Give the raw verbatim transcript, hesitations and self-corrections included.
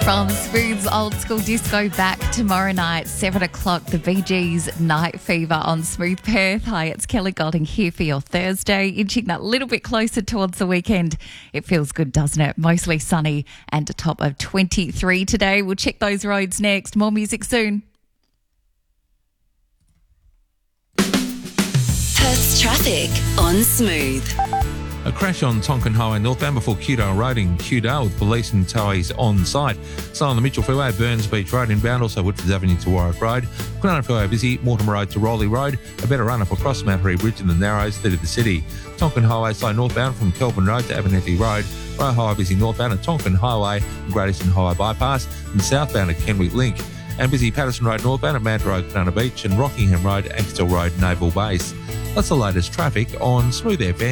From Smooth's Old School Disco back tomorrow night, seven o'clock, the Bee Gees Night Fever on Smooth Perth. Hi, it's Kelly Golding here for your Thursday, inching that little bit closer towards the weekend. It feels good, doesn't it? Mostly sunny and a top of twenty-three today. We'll check those roads next. More music soon. Perth's traffic on Smooth. A crash on Tonkin Highway northbound before Cudale Road in Cudale with police and towies on site. So on the Mitchell Freeway, Burns Beach Road inbound, also Woodfords Avenue to Warwick Road. Kwinana Freeway busy, Mortimer Road to Rowley Road. A better run up across Mount Harry Bridge in the Narrows through to the city. Tonkin Highway slow northbound from Kelvin Road to Abernethy Road. Roe Highway busy northbound at Tonkin Highway and Great Eastern Highway Bypass and southbound at Kenwick Link. And busy Patterson Road northbound at Manta Road, Kwinana Beach and Rockingham Road, Ankersdale Road, Naval Base. That's the latest traffic on Smooth F M.